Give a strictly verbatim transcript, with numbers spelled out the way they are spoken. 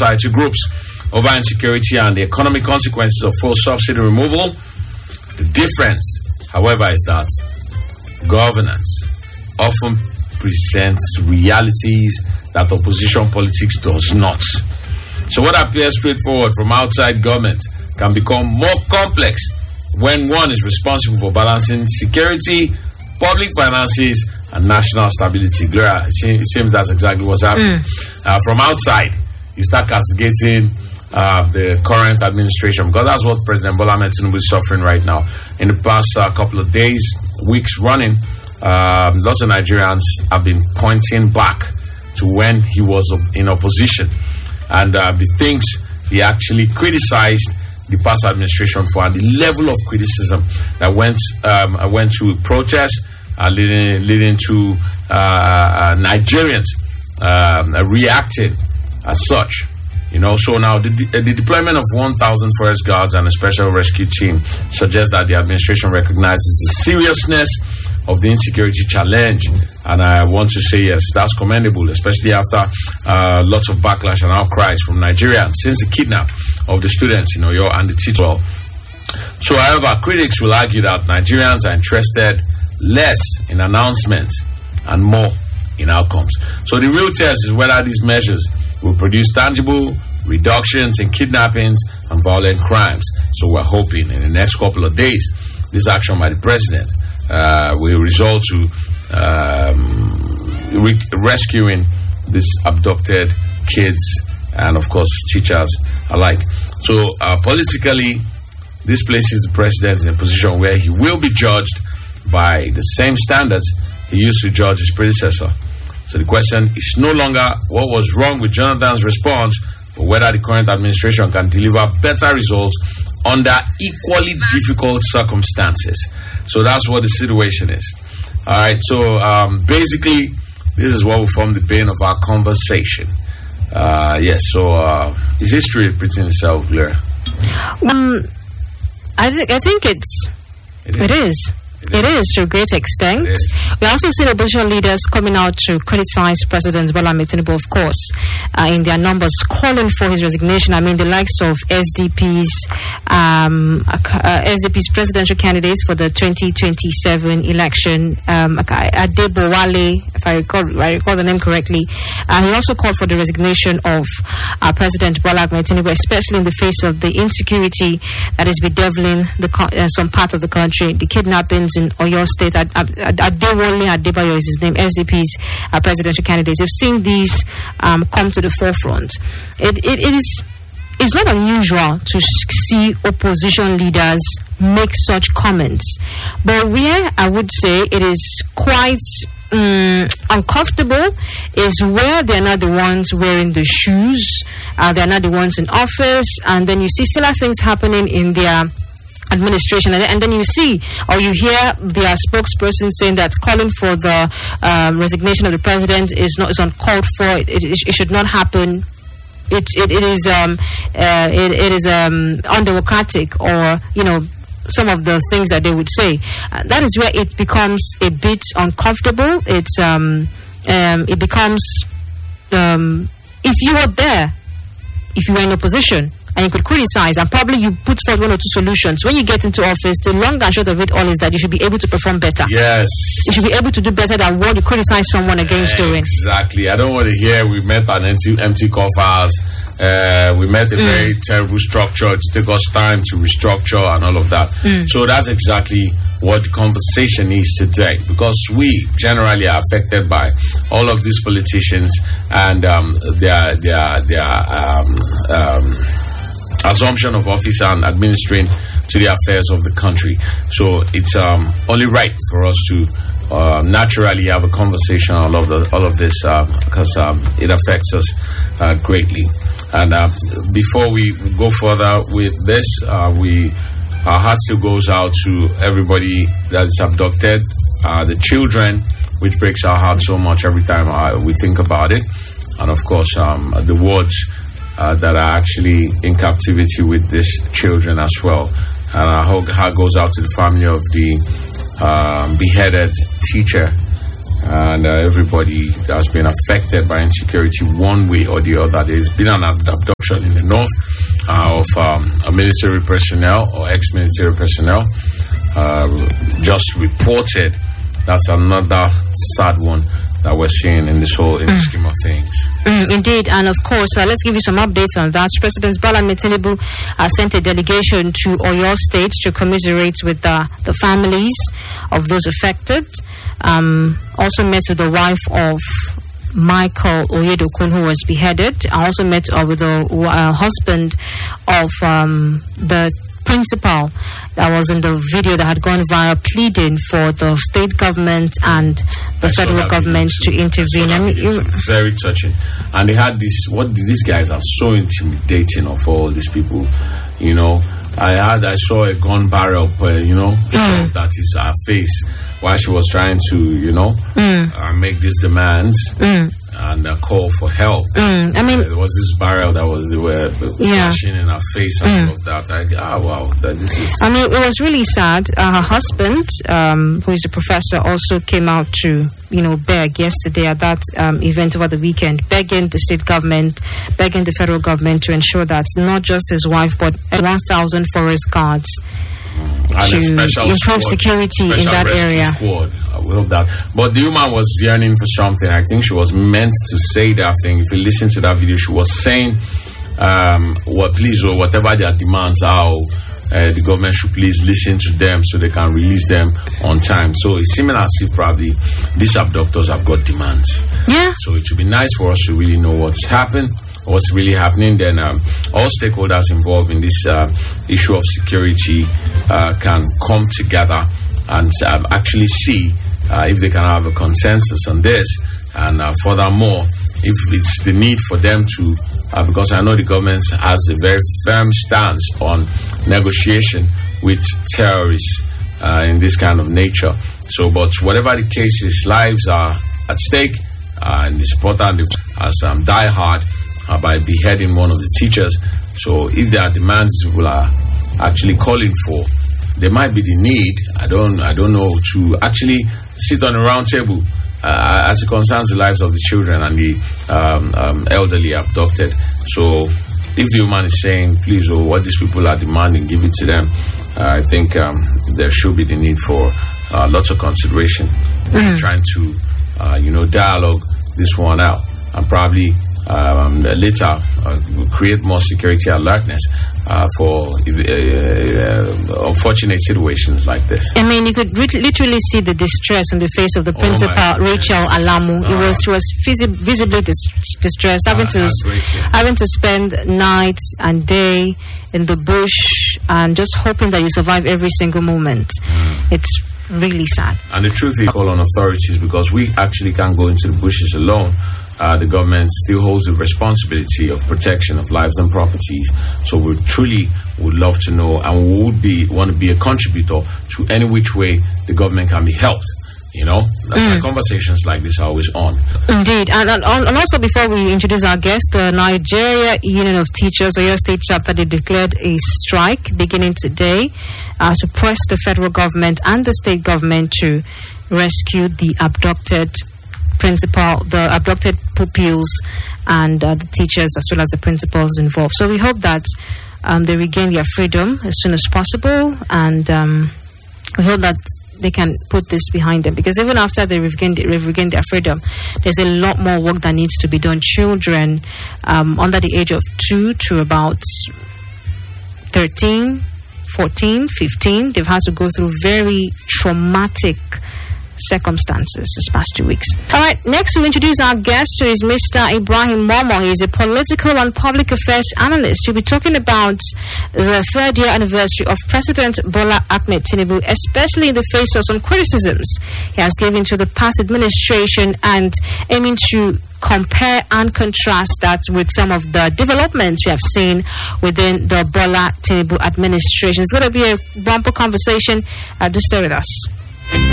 society groups over insecurity and the economic consequences of full subsidy removal. The difference, however, is that governance often presents realities that opposition politics does not. So what appears straightforward from outside government can become more complex when one is responsible for balancing security, public finances, and national stability. Gloria, it seems that's exactly what's happening. Mm. Uh, from outside, you start castigating uh, the current administration, because that's what President Bola Ahmed Tinubu is suffering right now. In the past uh, couple of days, weeks running, uh, lots of Nigerians have been pointing back to when he was in opposition and uh, the things he actually criticized the past administration for, and the level of criticism that went um, went to protests, uh, leading leading to uh, uh, Nigerians uh, reacting as such. You know, so now the, the, the deployment of one thousand forest guards and a special rescue team suggests that the administration recognizes the seriousness of the insecurity challenge, and I want to say yes, that's commendable, especially after uh, lots of backlash and outcries from Nigerians since the kidnap of the students in Oyo and the teacher. So, however, critics will argue that Nigerians are interested less in announcements and more in outcomes. So the real test is whether these measures will produce tangible reductions in kidnappings and violent crimes. So we're hoping in the next couple of days, this action by the president uh, will result to um, re- rescuing these abducted kids and, of course, teachers alike. So uh, politically, this places the president in a position where he will be judged by the same standards he used to judge his predecessor. So the question is no longer what was wrong with Jonathan's response, but whether the current administration can deliver better results under equally difficult circumstances. So that's what the situation is. All right, so um, basically, this is what will form the bane of our conversation. Uh, yes, so uh, is history repeating itself, Gloria? Um, I think I think it's it is. It is. It is to a great extent. We also see opposition leaders coming out to criticize President Bola Ahmed Tinubu, of course, uh, in their numbers, calling for his resignation. I mean, the likes of S D P's um, uh, S D P's presidential candidates for the twenty twenty-seven election, um, Adebowale, if I recall, if I recall the name correctly. Uh, he also called for the resignation of uh, President Bola Ahmed Tinubu, especially in the face of the insecurity that is bedeviling the co- uh, some parts of the country, the kidnappings in Oyo State. Adewale Adebayo is his name, S D P's uh, presidential candidate. You've seen these um, come to the forefront. It, it, it is it's not unusual to see opposition leaders make such comments, but where I would say it is quite um, uncomfortable is where they're not the ones wearing the shoes, uh, they're not the ones in office, and then you see similar things happening in their administration, and, and then you see or you hear their spokesperson saying that calling for the um, resignation of the president is not is uncalled for. It, it, it should not happen. It it, it is um uh, it, it is um undemocratic, or you know, some of the things that they would say. Uh, that is where it becomes a bit uncomfortable. It's um um it becomes um if you were there, if you were in opposition, and you could criticize, and probably you put forth one or two solutions. When you get into office, the long and short of it all is that you should be able to perform better. Yes. You should be able to do better than what you criticize someone against doing. Exactly. I don't want to hear we met an empty, empty coffers. Uh, we met a mm. very terrible structure. It took us time to restructure and all of that. Mm. So that's exactly what the conversation is today, because we generally are affected by all of these politicians and um, their their their um, um, assumption of office and administering to the affairs of the country. So it's um, only right for us to uh, naturally have a conversation on all of, the, all of this uh, because um, it affects us uh, greatly. And uh, before we go further with this, uh, we our heart still goes out to everybody that is abducted, uh, the children, which breaks our heart so much every time uh, we think about it. And of course, um, the wards Uh, that are actually in captivity with these children as well. And our heart goes out to the family of the um, beheaded teacher and uh, everybody has been affected by insecurity one way or the other. There's been an abduction in the north uh, of um, a military personnel or ex-military personnel, uh, just reported. That's another sad one that we're seeing in this whole in the mm. scheme of things. Mm, indeed, and of course, uh, let's give you some updates on that. President Bola Ahmed Tinubu uh, sent a delegation to Oyo State to commiserate with uh, the families of those affected. Um, also met with the wife of Michael Oyedokun, who was beheaded. I also met uh, with the uh, husband of um, the principal that was in the video that had gone viral, pleading for the state government and the I federal government to intervene. I mean, it was very touching. And they had this, what these guys are so intimidating of all these people, you know. I had, I saw a gun barrel, uh, you know, mm. that is her face while she was trying to, you know, mm. uh, make these demands. Mm. And a call for help. Mm, I mean, uh, there was this barrel that was they were yeah. flashing in her face and mm. all of that. I, ah, wow, that this is. I mean, it was really sad. Uh, her husband, um, who is a professor, also came out to, you know, beg yesterday at that um, event over the weekend, begging the state government, begging the federal government to ensure that not just his wife but one thousand forest guards. And to improve squad, security in that area. Squad. I will hope that. But the woman was yearning for something. I think she was meant to say that thing. If you listen to that video, she was saying, um, "What, please, or whatever their demands are, uh, the government should please listen to them so they can release them on time." So it's similar as if probably these abductors have got demands. Yeah. So it would be nice for us to really know what's happened. What's really happening, then um, all stakeholders involved in this uh, issue of security uh, can come together and um, actually see uh, if they can have a consensus on this. And uh, furthermore, if it's the need for them to, uh, because I know the government has a very firm stance on negotiation with terrorists uh, in this kind of nature. So, but whatever the case is, lives are at stake, uh, and it's important as um, die hard. Uh, by beheading one of the teachers. So if there are demands people are actually calling for, there might be the need, I don't I don't know, to actually sit on a round table uh, as it concerns the lives of the children and the um, um, elderly abducted. So if the woman is saying, please, oh, what these people are demanding, give it to them, uh, I think um, there should be the need for uh, lots of consideration mm-hmm. trying to, uh, you know, dialogue this one out and probably Um, later uh, create more security alertness uh, for uh, uh, unfortunate situations like this. I mean, you could re- literally see the distress on the face of the principal, oh Rachel Alamu. Uh, it was she was visi- visibly dis- distressed, having uh, to having to spend nights and day in the bush and just hoping that you survive every single moment. Mm. It's really sad. And the truth is, call on authorities because we actually can't go into the bushes alone. Uh, the government still holds the responsibility of protection of lives and properties. So we truly would love to know, and we would be want to be a contributor to any which way the government can be helped. You know, that's mm. why conversations like this are always on. Indeed. And, and, and also, before we introduce our guest, the Nigeria Union of Teachers, Oyo State chapter, they declared a strike beginning today uh, to press the federal government and the state government to rescue the abducted principal, the abducted pupils, and uh, the teachers as well as the principals involved. So we hope that um, they regain their freedom as soon as possible, and um, we hope that they can put this behind them, because even after they regain, they've regained their freedom, there's a lot more work that needs to be done. Children um, under the age of two to about thirteen, fourteen, fifteen, they've had to go through very traumatic circumstances this past two weeks. All right, next we'll introduce our guest, who is Mister Ibrahim Momo. He is a political and public affairs analyst. He'll be talking about the third year anniversary of President Bola Ahmed Tinubu, especially in the face of some criticisms he has given to the past administration, and aiming to compare and contrast that with some of the developments we have seen within the Bola Tinubu administration. It's going to be a bumper conversation. Uh, do stay with us.